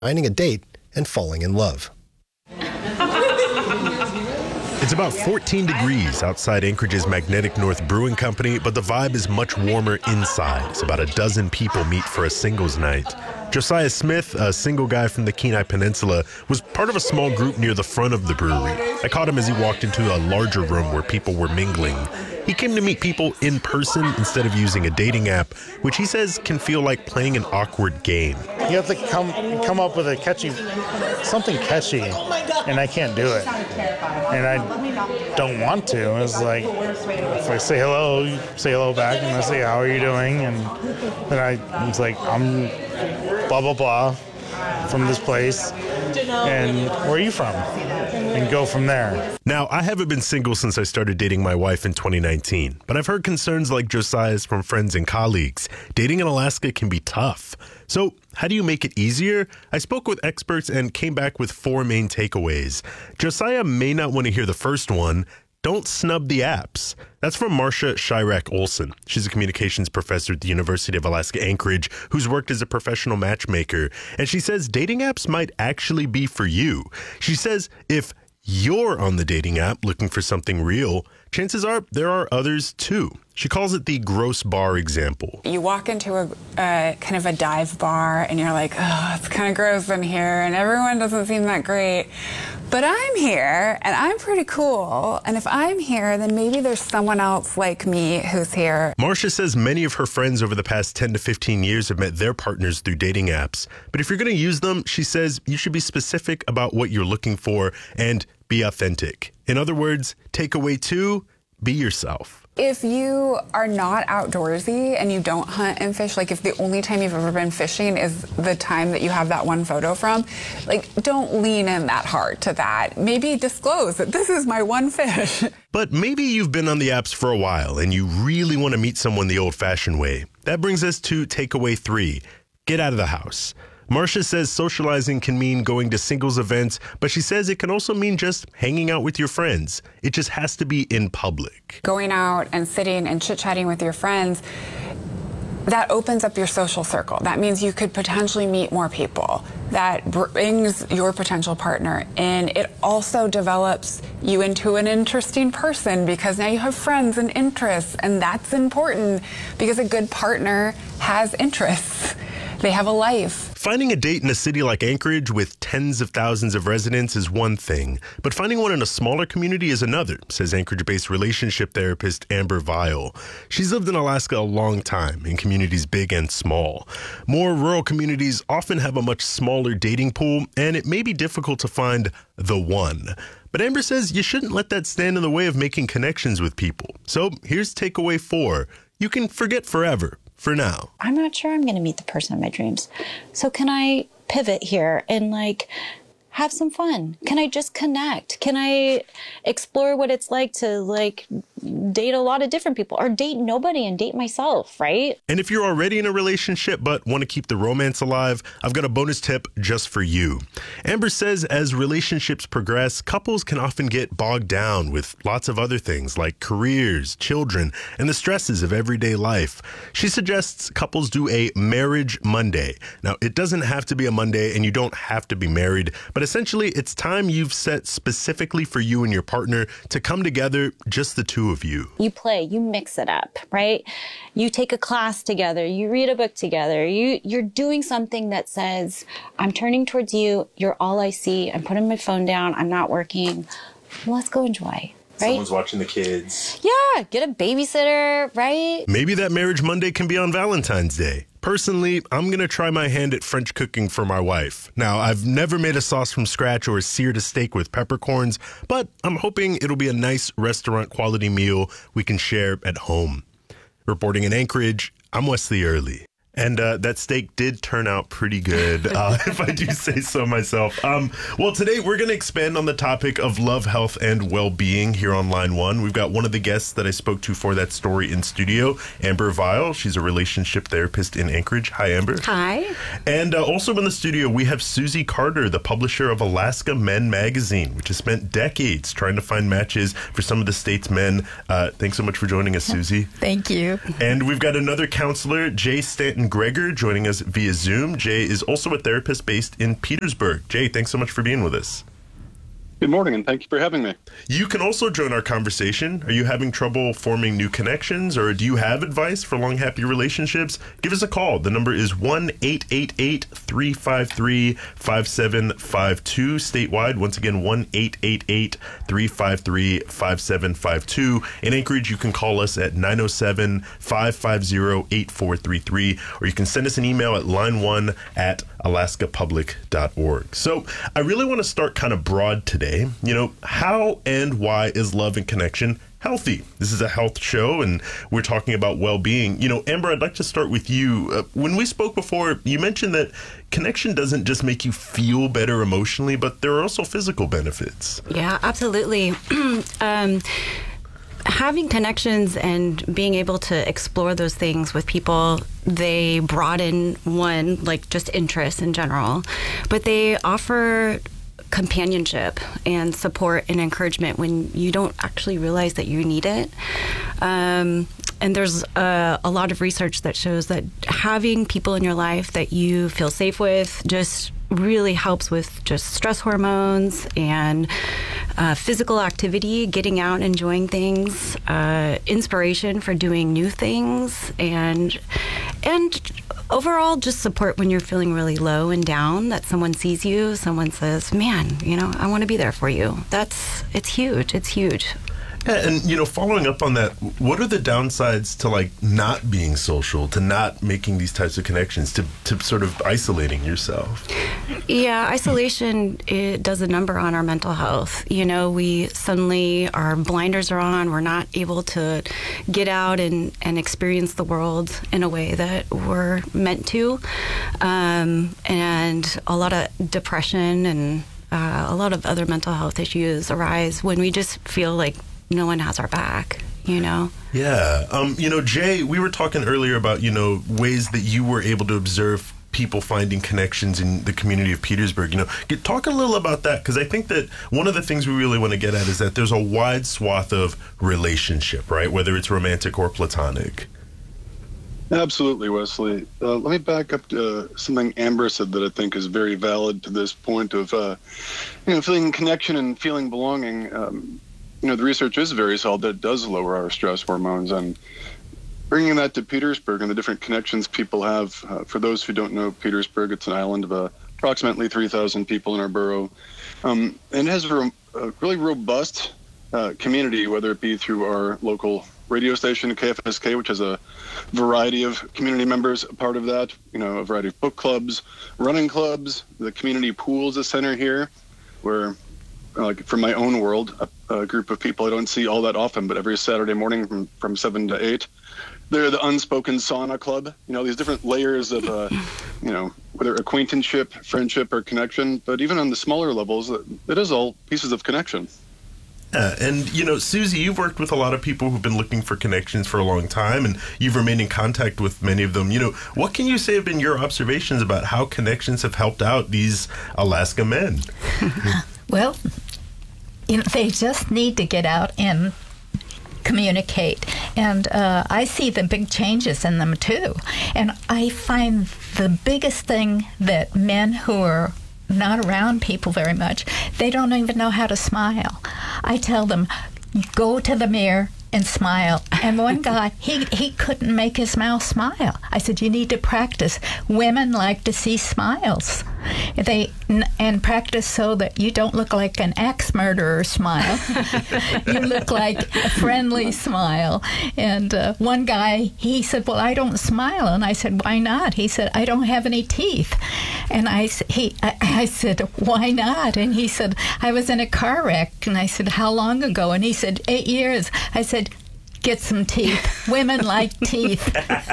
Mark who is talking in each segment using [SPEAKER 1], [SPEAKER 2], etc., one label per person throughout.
[SPEAKER 1] finding a date, and falling in love. It's about 14 degrees outside Anchorage's Magnetic North Brewing Company, but the vibe is much warmer inside. It's about a dozen people meet for a singles night. Josiah Smith, a single guy from the Kenai Peninsula, was part of a small group near the front of the brewery. I caught him as he walked into a larger room where people were mingling. He came to meet people in person instead of using a dating app, which he says can feel like playing an awkward game.
[SPEAKER 2] You have to come up with something catchy, and I can't do it. And I don't want to. It's like, if I say hello, you say hello back, and I say, how are you doing? And then it's like, I'm blah, blah, blah from this place, and where are you from? And go from there.
[SPEAKER 1] Now, I haven't been single since I started dating my wife in 2019, but I've heard concerns like Josiah's from friends and colleagues. Dating in Alaska can be tough. So how do you make it easier? I spoke with experts and came back with 4 main takeaways. Josiah may not want to hear the first one. Don't snub the apps. That's from Marcia Chirac Olson. She's a communications professor at the University of Alaska Anchorage who's worked as a professional matchmaker. And she says dating apps might actually be for you. She says if you're on the dating app looking for something real, chances are there are others too. She calls it the gross bar example.
[SPEAKER 3] You walk into a kind of a dive bar and you're like, oh, it's kind of gross in here and everyone doesn't seem that great. But I'm here and I'm pretty cool. And if I'm here, then maybe there's someone else like me who's here.
[SPEAKER 1] Marcia says many of her friends over the past 10 to 15 years have met their partners through dating apps. But if you're going to use them, she says you should be specific about what you're looking for and be authentic. In other words, takeaway 2, be yourself.
[SPEAKER 3] If you are not outdoorsy and you don't hunt and fish, like if the only time you've ever been fishing is the time that you have that one photo from, like don't lean in that hard to that. Maybe disclose that this is my one fish.
[SPEAKER 1] But maybe you've been on the apps for a while and you really want to meet someone the old-fashioned way. That brings us to takeaway 3, get out of the house. Marcia says socializing can mean going to singles events, but she says it can also mean just hanging out with your friends. It just has to be in public.
[SPEAKER 3] Going out and sitting and chit-chatting with your friends, that opens up your social circle. That means you could potentially meet more people. That brings your potential partner in. It also develops you into an interesting person because now you have friends and interests, and that's important because a good partner has interests. They have a life.
[SPEAKER 1] Finding a date in a city like Anchorage with tens of thousands of residents is one thing, but finding one in a smaller community is another, says Anchorage-based relationship therapist Amber Vile. She's lived in Alaska a long time, in communities big and small. More rural communities often have a much smaller dating pool, and it may be difficult to find the one. But Amber says you shouldn't let that stand in the way of making connections with people. So here's takeaway 4. You can forget forever. For now.
[SPEAKER 4] I'm not sure I'm going to meet the person of my dreams. So can I pivot here and have some fun? Can I just connect? Can I explore what it's like to date a lot of different people or date nobody and date myself, right?
[SPEAKER 1] And if you're already in a relationship but want to keep the romance alive, I've got a bonus tip just for you. Amber says as relationships progress, couples can often get bogged down with lots of other things like careers, children, and the stresses of everyday life. She suggests couples do a marriage Monday. Now, it doesn't have to be a Monday and you don't have to be married, but essentially it's time you've set specifically for you and your partner to come together, just the two of you.
[SPEAKER 4] You play, you mix it up, right? You take a class together, you read a book together, you're doing something that says, I'm turning towards you, you're all I see, I'm putting my phone down, I'm not working, let's go enjoy. Right?
[SPEAKER 1] Someone's watching the kids.
[SPEAKER 4] Yeah, get a babysitter, right?
[SPEAKER 1] Maybe that marriage Monday can be on Valentine's Day. Personally, I'm going to try my hand at French cooking for my wife. Now, I've never made a sauce from scratch or seared a steak with peppercorns, but I'm hoping it'll be a nice restaurant quality meal we can share at home. Reporting in Anchorage, I'm Wesley Early. And that steak did turn out pretty good, if I do say so myself. Well, today we're going to expand on the topic of love, health, and well-being here on Line 1. We've got one of the guests that I spoke to for that story in studio, Amber Vile. She's a relationship therapist in Anchorage. Hi, Amber.
[SPEAKER 5] Hi.
[SPEAKER 1] And also in the studio, we have Susie Carter, the publisher of Alaska Men Magazine, which has spent decades trying to find matches for some of the state's men. Thanks so much for joining us, Susie.
[SPEAKER 5] Thank you.
[SPEAKER 1] And we've got another counselor, Jay Stanton Clayton Greger joining us via Zoom. Jay is also a therapist based in Petersburg. Jay, thanks so much for being with us.
[SPEAKER 5] Good morning, and thank you for having me.
[SPEAKER 1] You can also join our conversation. Are you having trouble forming new connections, or do you have advice for long, happy relationships? Give us a call. The number is 1-888-353-5752 statewide. Once again, 1-888-353-5752. In Anchorage, you can call us at 907-550-8433, or you can send us an email at line1@alaskapublic.org. So I really want to start kind of broad today. You know, how and why is love and connection healthy? This is a health show, and we're talking about well-being. You know, Amber, I'd like to start with you. When we spoke before, you mentioned that connection doesn't just make you feel better emotionally, but there are also physical benefits.
[SPEAKER 6] Yeah, absolutely. Having connections and being able to explore those things with people, they broaden like just interests in general, but they offer companionship and support and encouragement when you don't actually realize that you need it. And there's a lot of research that shows that having people in your life that you feel safe with just really helps with just stress hormones and physical activity, getting out, enjoying things, inspiration for doing new things, and overall just support when you're feeling really low and down, that someone sees you, someone says, man, you know, I want to be there for you. It's huge. It's huge.
[SPEAKER 1] Yeah, and, you know, following up on that, what are the downsides to, like, not being social, to not making these types of connections, to sort of isolating yourself?
[SPEAKER 6] Yeah, isolation, it does a number on our mental health. You know, our blinders are on. We're not able to get out and experience the world in a way that we're meant to. And a lot of depression and a lot of other mental health issues arise when we just feel like no one has our back, you know?
[SPEAKER 1] Yeah. You know, Jay, we were talking earlier about, you know, ways that you were able to observe people finding connections in the community of Petersburg. You know, talk a little about that, because I think that one of the things we really want to get at is that there's a wide swath of relationship, right? Whether it's romantic or platonic.
[SPEAKER 5] Absolutely, Wesley. Let me back up to something Amber said that I think is very valid to this point of, feeling connection and feeling belonging. The research is very solid that it does lower our stress hormones, and bringing that to Petersburg and the different connections people have. For those who don't know Petersburg, it's an island of approximately 3,000 people in our borough. And it has a really robust community, whether it be through our local radio station, KFSK, which has a variety of community members a part of that, a variety of book clubs, running clubs. The community pool is a center here where, like from my own world, a group of people I don't see all that often, but every Saturday morning from 7 to 8, they're the Unspoken Sauna Club. These different layers of, whether acquaintanceship, friendship, or connection. But even on the smaller levels, it is all pieces of connection.
[SPEAKER 1] Yeah, and, Susie, you've worked with a lot of people who've been looking for connections for a long time, and you've remained in contact with many of them. What can you say have been your observations about how connections have helped out these Alaska men?
[SPEAKER 7] Well, they just need to get out and communicate. And I see the big changes in them, too. And I find the biggest thing that men who are not around people very much, they don't even know how to smile. I tell them, go to the mirror and smile. And one guy, he couldn't make his mouth smile. I said, you need to practice. Women like to see smiles. And practice so that you don't look like an axe murderer smile. You look like a friendly smile. And one guy, he said, well, I don't smile. And I said, why not? He said, I don't have any teeth. And I said, why not? And he said, I was in a car wreck. And I said, how long ago? And he said, 8 years. I said, get some teeth. Women like teeth.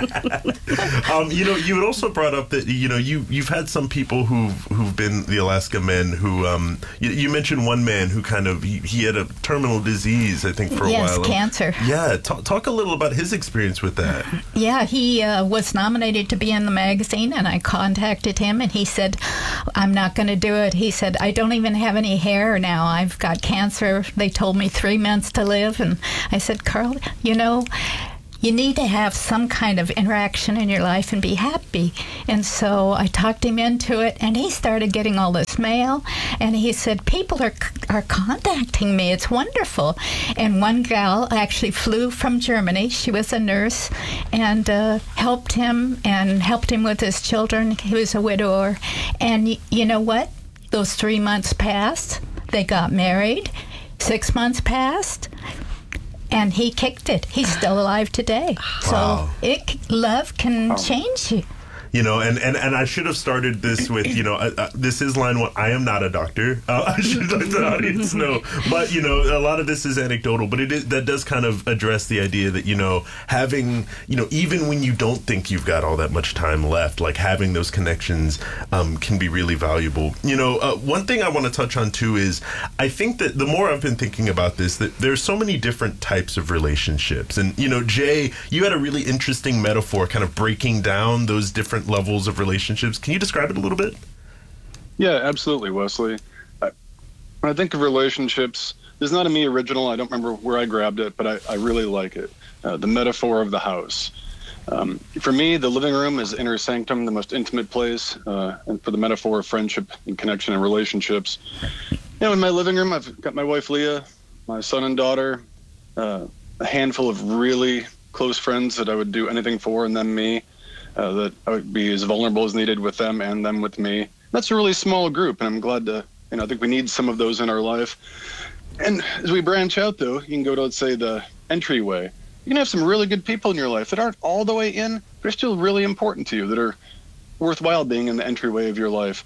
[SPEAKER 1] You had also brought up that you've had some people who've been the Alaska men who you mentioned one man who he had a terminal disease, I think, for a while.
[SPEAKER 7] Yes, cancer.
[SPEAKER 1] Yeah, talk a little about his experience with that.
[SPEAKER 7] Yeah, he was nominated to be in the magazine, and I contacted him, and he said, I'm not going to do it. He said, I don't even have any hair now. I've got cancer. They told me 3 months to live. And I said, Carl, you need to have some kind of interaction in your life and be happy. And so I talked him into it, and he started getting all this mail, and he said, people are contacting me. It's wonderful. And one gal actually flew from Germany. She was a nurse, and helped him with his children. He was a widower. And you know what? Those 3 months passed. They got married. 6 months passed. And he kicked it. He's still alive today.
[SPEAKER 1] Wow.
[SPEAKER 7] So love can change you.
[SPEAKER 1] You know, and I should have started this with, you know, this is line one. I am not a doctor. I should let the audience know. But, you know, a lot of this is anecdotal, but that does kind of address the idea that, you know, having, you know, even when you don't think you've got all that much time left, like having those connections can be really valuable. You know, one thing I want to touch on, too, is I think that the more I've been thinking about this, that there's so many different types of relationships. And, you know, Jay, you had a really interesting metaphor kind of breaking down those different levels of relationships. Can you describe it a little bit?
[SPEAKER 5] Yeah, absolutely, Wesley. When I think of relationships, this is not a me original. I don't remember where I grabbed it, but I really like it. The metaphor of the house. For me, the living room is inner sanctum, the most intimate place, and for the metaphor of friendship and connection and relationships. You know, in my living room, I've got my wife, Leah, my son and daughter, a handful of really close friends that I would do anything for, and then me. That I would be as vulnerable as needed with them and them with me. That's a really small group, and I'm glad to, you know, I think we need some of those in our life. And as we branch out, though, you can go to, let's say, the entryway. You can have some really good people in your life that aren't all the way in, but are still really important to you, that are worthwhile being in the entryway of your life.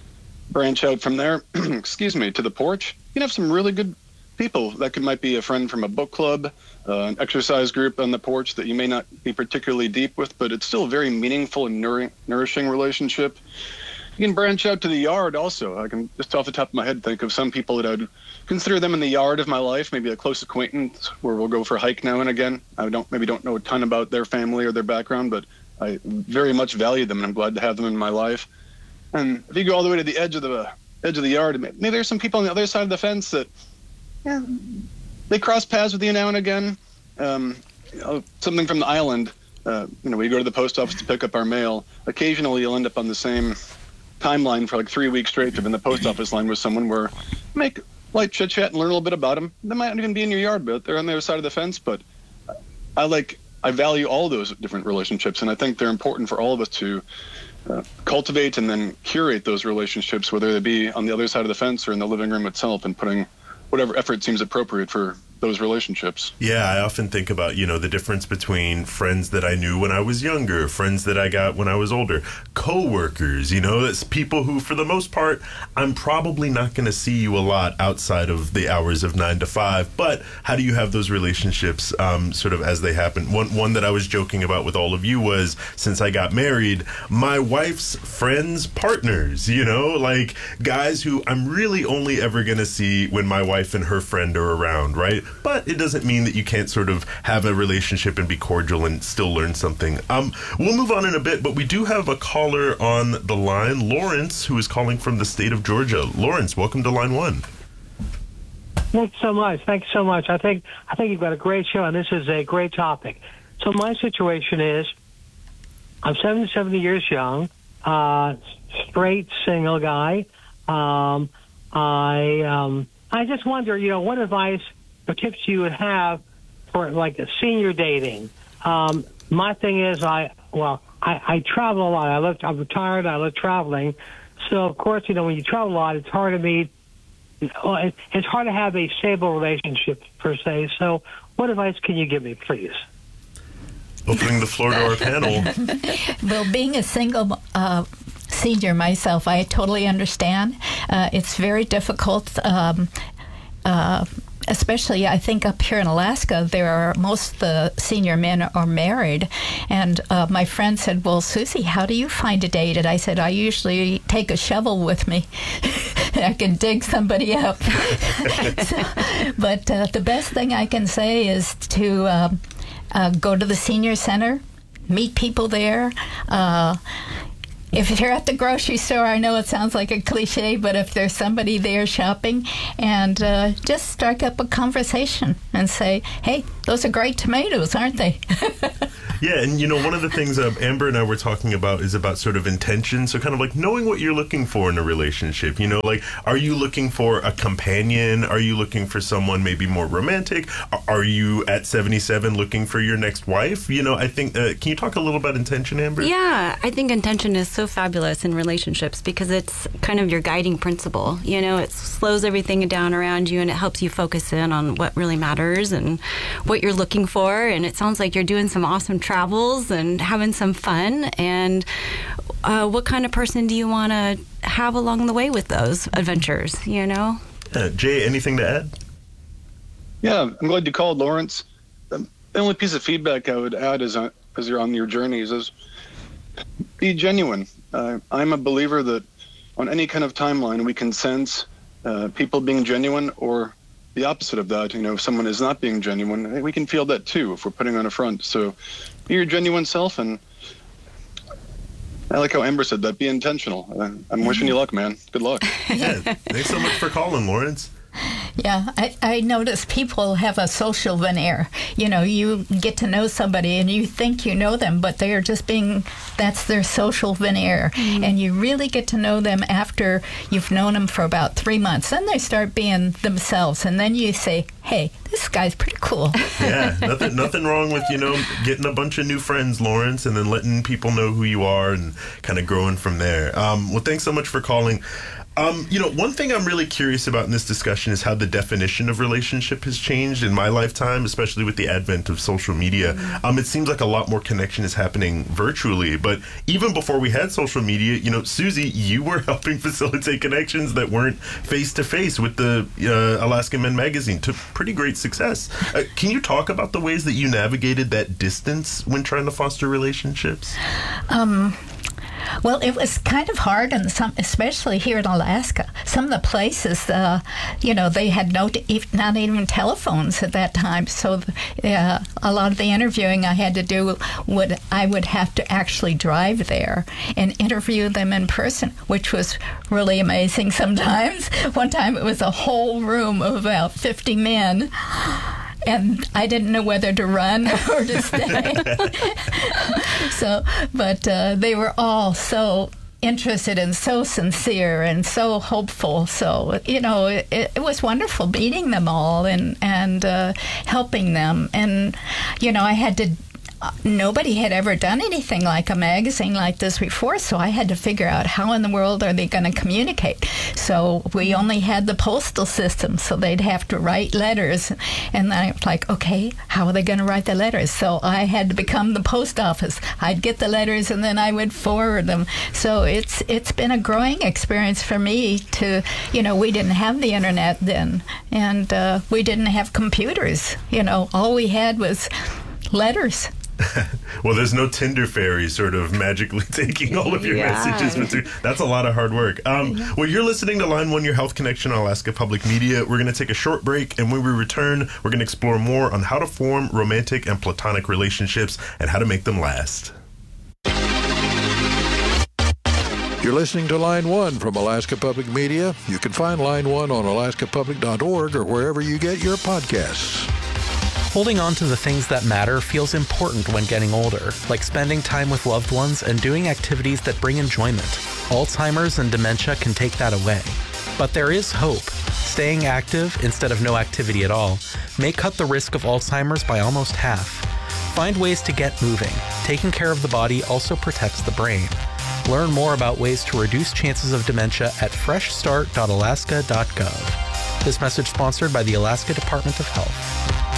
[SPEAKER 5] Branch out from there, excuse me, to the porch. You can have some really good people. That might be a friend from a book club, an exercise group on the porch that you may not be particularly deep with, but it's still a very meaningful and nourishing relationship. You can branch out to the yard also. I can just off the top of my head think of some people that I'd consider them in the yard of my life, maybe a close acquaintance where we'll go for a hike now and again. I don't know a ton about their family or their background, but I very much value them, and I'm glad to have them in my life. And if you go all the way to the edge of the yard, maybe there's some people on the other side of the fence that they cross paths with you now and again. You know, something from the island. You know, we go to the post office to pick up our mail. Occasionally, you'll end up on the same timeline for like 3 weeks straight in the post office line with someone where you make light chit chat and learn a little bit about them. They might not even be in your yard, but they're on the other side of the fence. But I value all those different relationships, and I think they're important for all of us to cultivate and then curate those relationships, whether they be on the other side of the fence or in the living room itself, and putting whatever effort seems appropriate for those relationships.
[SPEAKER 1] Yeah, I often think about, you know, the difference between friends that I knew when I was younger, friends that I got when I was older, co-workers, you know, that's people who, for the most part, I'm probably not going to see you a lot outside of the hours of 9 to 5, but how do you have those relationships sort of as they happen? One that I was joking about with all of you was, since I got married, my wife's friends' partners, you know, like guys who I'm really only ever going to see when my wife and her friend are around, right? But it doesn't mean that you can't sort of have a relationship and be cordial and still learn something. We'll move on in a bit, but we do have a caller on the line, Lawrence, who is calling from the state of Georgia. Lawrence, welcome to Line 1.
[SPEAKER 8] Thanks so much. I think you've got a great show, and this is a great topic. So my situation is, I'm 70 years young, straight single guy. I just wonder, you know, what advice or tips you would have for like a senior dating. My thing is, I travel a lot. I'm retired. I love traveling. So of course, you know, when you travel a lot, it's hard to meet. It's hard to have a stable relationship per se. So, what advice can you give me, please?
[SPEAKER 1] Opening the floor to our panel.
[SPEAKER 7] Well, being a single senior myself, I totally understand. It's very difficult. Especially, I think up here in Alaska, most of the senior men are married. And my friend said, well, Susie, how do you find a date? And I said, I usually take a shovel with me. I can dig somebody up. But the best thing I can say is to go to the senior center, meet people there. if you're at the grocery store, I know it sounds like a cliche, but if there's somebody there shopping, and just strike up a conversation and say, hey, those are great tomatoes, aren't they?
[SPEAKER 1] Yeah, and one of the things Amber and I were talking about is about sort of intention. So kind of like knowing what you're looking for in a relationship. Like, are you looking for a companion? Are you looking for someone maybe more romantic? Are you at 77 looking for your next wife? I think, can you talk a little about intention, Amber?
[SPEAKER 6] Yeah, I think intention is so fabulous in relationships because it's kind of your guiding principle. It slows everything down around you and it helps you focus in on what really matters and what you're looking for. And it sounds like you're doing some awesome travels and having some fun. And what kind of person do you want to have along the way with those adventures,
[SPEAKER 1] Jay, anything to add?
[SPEAKER 5] Yeah, I'm glad you called, Lawrence. The only piece of feedback I would add is as you're on your journeys is be genuine. I'm a believer that on any kind of timeline we can sense people being genuine or the opposite of that. If someone is not being genuine, we can feel that too if we're putting on a front. So be your genuine self, and I like how Amber said that. Be intentional. I'm wishing you luck, man. Good luck.
[SPEAKER 1] Yeah, thanks so much for calling, Lawrence.
[SPEAKER 7] Yeah, I notice people have a social veneer. You get to know somebody and you think you know them, but they are just that's their social veneer. Mm-hmm. And you really get to know them after you've known them for about 3 months. Then they start being themselves. And then you say, hey, this guy's pretty cool.
[SPEAKER 1] Yeah, nothing wrong with, getting a bunch of new friends, Lawrence, and then letting people know who you are and kind of growing from there. Well, thanks so much for calling. One thing I'm really curious about in this discussion is how the definition of relationship has changed in my lifetime, especially with the advent of social media. It seems like a lot more connection is happening virtually, but even before we had social media, Susie, you were helping facilitate connections that weren't face-to-face with the Alaska Men magazine to pretty great success. Can you talk about the ways that you navigated that distance when trying to foster relationships?
[SPEAKER 7] Well, it was kind of hard, and especially here in Alaska. Some of the places, they had not even telephones at that time. So a lot of the interviewing I had to do I would have to actually drive there and interview them in person, which was really amazing sometimes. One time it was a whole room of about 50 men. And I didn't know whether to run or to stay. But they were all so interested and so sincere and so hopeful. So, it was wonderful meeting them all and helping them. And, I had to nobody had ever done anything like a magazine like this before, so I had to figure out how in the world are they going to communicate. So we only had the postal system, so they'd have to write letters. And then I was like, okay, how are they going to write the letters? So I had to become the post office. I'd get the letters and then I would forward them. So it's been a growing experience for me to, we didn't have the internet then, and we didn't have computers. All we had was letters.
[SPEAKER 1] Well, there's no Tinder fairy sort of magically taking all of your messages. That's a lot of hard work. Well, you're listening to Line 1, Your Health Connection on Alaska Public Media. We're going to take a short break, and when we return, we're going to explore more on how to form romantic and platonic relationships and how to make them last.
[SPEAKER 9] You're listening to Line 1 from Alaska Public Media. You can find Line 1 on alaskapublic.org or wherever you get your podcasts.
[SPEAKER 10] Holding on to the things that matter feels important when getting older, like spending time with loved ones and doing activities that bring enjoyment. Alzheimer's and dementia can take that away. But there is hope. Staying active instead of no activity at all may cut the risk of Alzheimer's by almost half. Find ways to get moving. Taking care of the body also protects the brain. Learn more about ways to reduce chances of dementia at freshstart.alaska.gov. This message sponsored by the Alaska Department of Health.